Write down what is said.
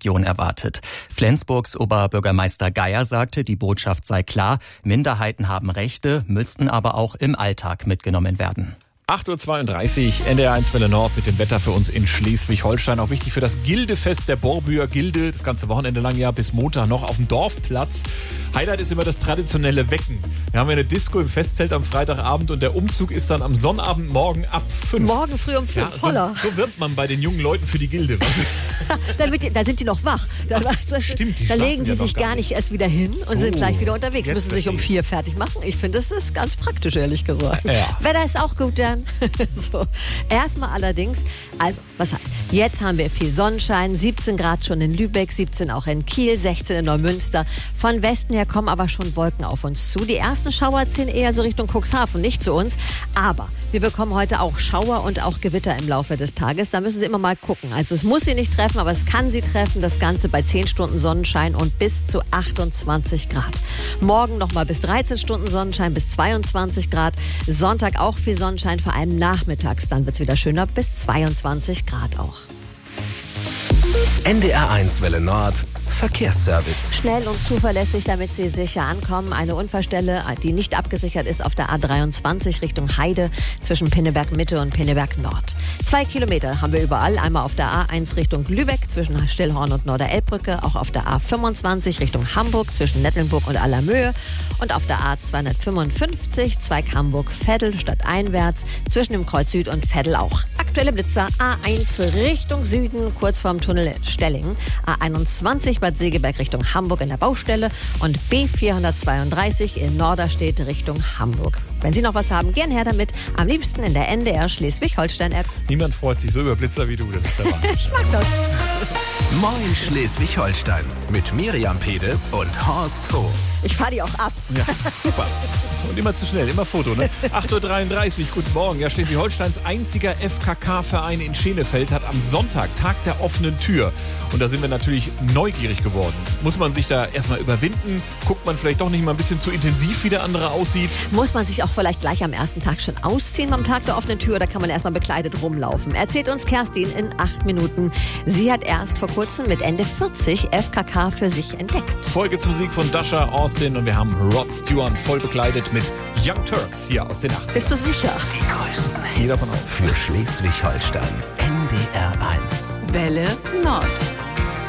Region erwartet. Flensburgs Oberbürgermeister Geier sagte, die Botschaft sei klar, Minderheiten haben Rechte, müssten aber auch im Alltag mitgenommen werden. 8.32 Uhr, NDR 1 Welle Nord mit dem Wetter für uns in Schleswig-Holstein. Auch wichtig für das Gildefest der Borbüer Gilde. Das ganze Wochenende lang ja bis Montag noch auf dem Dorfplatz. Highlight ist immer das traditionelle Wecken. Wir haben ja eine Disco im Festzelt am Freitagabend und der Umzug ist dann am Sonnabendmorgen ab 5. Morgen früh um 5, ja, voller. So wirbt man bei den jungen Leuten für die Gilde. Da sind die noch wach. Stimmt, da legen die ja sich gar nicht erst wieder hin und sind gleich wieder unterwegs. Müssen sich um 4 fertig machen. Ich finde, das ist ganz praktisch, ehrlich gesagt. Ja. Wetter ist auch gut dann. So. Erstmal allerdings, also was heißt, jetzt haben wir viel Sonnenschein, 17 Grad schon in Lübeck, 17 auch in Kiel, 16 in Neumünster. Von Westen her kommen aber schon Wolken auf uns zu. Die ersten Schauer ziehen eher so Richtung Cuxhaven, nicht zu uns. Aber wir bekommen heute auch Schauer und auch Gewitter im Laufe des Tages. Da müssen Sie immer mal gucken. Also es muss Sie nicht treffen, aber es kann Sie treffen. Das Ganze bei 10 Stunden Sonnenschein und bis zu 28 Grad. Morgen nochmal bis 13 Stunden Sonnenschein, bis 22 Grad. Sonntag auch viel Sonnenschein, vor allem nachmittags. Dann wird es wieder schöner, bis 22 Grad auch. NDR 1 Welle Nord Verkehrsservice. Schnell und zuverlässig, damit Sie sicher ankommen. Eine Unfallstelle, die nicht abgesichert ist, auf der A23 Richtung Heide zwischen Pinneberg Mitte und Pinneberg Nord. 2 Kilometer haben wir überall. Einmal auf der A1 Richtung Lübeck zwischen Stillhorn und Norderelbbrücke. Auch auf der A25 Richtung Hamburg zwischen Nettlenburg und Allermöhe. Und auf der A255 Zweig Hamburg-Veddel stadteinwärts zwischen dem Kreuz Süd und Veddel auch. Aktuelle Blitzer A1 Richtung Süden, kurz vorm Tunnel Stellingen. A21 Bad Segeberg Richtung Hamburg in der Baustelle und B432 in Norderstedt Richtung Hamburg. Wenn Sie noch was haben, gern her damit. Am liebsten in der NDR Schleswig-Holstein-App. Niemand freut sich so über Blitzer wie du, das ist der Wahnsinn. Ich mag das. Moin Schleswig-Holstein mit Miriam Pede und Horst Hof. Ich fahre die auch ab. Ja, super. Und immer zu schnell, immer Foto, ne? 8.33 Uhr, guten Morgen. Ja, Schleswig-Holsteins einziger FKK-Verein in Schenefeld hat am Sonntag Tag der offenen Tür. Und da sind wir natürlich neugierig geworden. Muss man sich da erstmal überwinden? Guckt man vielleicht doch nicht mal ein bisschen zu intensiv, wie der andere aussieht? Muss man sich auch vielleicht gleich am ersten Tag schon ausziehen beim Tag der offenen Tür? Oder kann man erstmal bekleidet rumlaufen? Erzählt uns Kerstin in 8 Minuten. Sie hat erst vor kurzem mit Ende 40 FKK für sich entdeckt. Folgezmusik von Dasha Austin und wir haben Rod Stewart voll bekleidet mit Young Turks hier aus den 80ern. Bist du sicher? Die größten Jeder von Hits uns. für Schleswig-Holstein. NDR 1. Welle Nord.